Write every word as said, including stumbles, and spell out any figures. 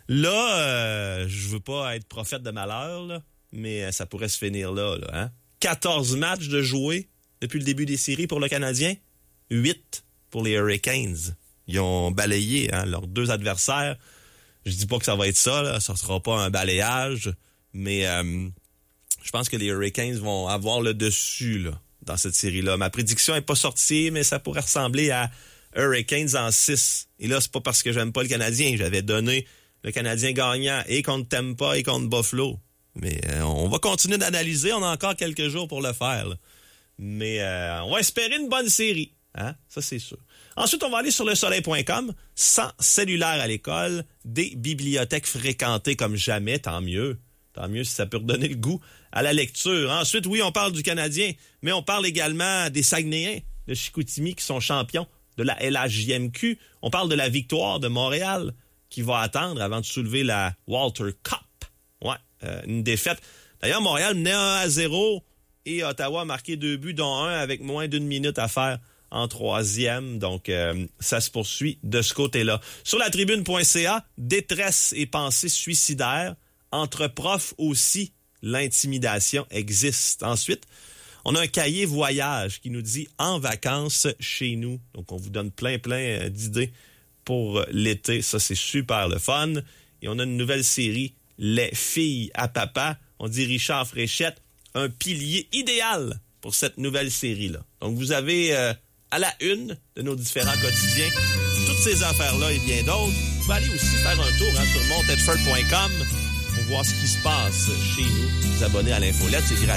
Là, euh, je veux pas être prophète de malheur, là, mais ça pourrait se finir là. là hein? quatorze matchs de jouer depuis le début des séries pour le Canadien, huit pour les Hurricanes. Ils ont balayé hein, leurs deux adversaires. Je dis pas que ça va être ça, là. Ça sera pas un balayage, mais euh, je pense que les Hurricanes vont avoir le dessus là, dans cette série-là. Ma prédiction est pas sortie, mais ça pourrait ressembler à Hurricanes en six. Et là, c'est pas parce que j'aime pas le Canadien. J'avais donné le Canadien gagnant et contre Tampa et contre Buffalo. Mais euh, on va continuer d'analyser. On a encore quelques jours pour le faire. Là. Mais euh, on va espérer une bonne série. Hein? Ça, c'est sûr. Ensuite, on va aller sur le soleil point com. Sans cellulaire à l'école, des bibliothèques fréquentées comme jamais, tant mieux. Tant mieux si ça peut redonner le goût à la lecture. Ensuite, oui, on parle du Canadien, mais on parle également des Saguenayens de Chicoutimi qui sont champions de la L H J M Q. On parle de la victoire de Montréal qui va attendre avant de soulever la Walter Cup. Ouais, euh, une défaite. D'ailleurs, Montréal menait un à zéro et Ottawa a marqué deux buts, dont un avec moins d'une minute à faire en troisième. Donc, euh, ça se poursuit de ce côté-là. Sur la tribune point c a, détresse et pensée suicidaire. Entre profs aussi, l'intimidation existe. Ensuite, on a un cahier voyage qui nous dit « En vacances chez nous ». Donc, on vous donne plein, plein d'idées pour l'été. Ça, c'est super le fun. Et on a une nouvelle série, « Les filles à papa ». On dit Richard Fréchette, un pilier idéal pour cette nouvelle série-là. Donc, vous avez euh, à la une de nos différents quotidiens toutes ces affaires-là et bien d'autres. Vous pouvez aller aussi faire un tour hein, sur montedford point com pour voir ce qui se passe chez nous. Vous abonner à l'infolette, c'est gratuit.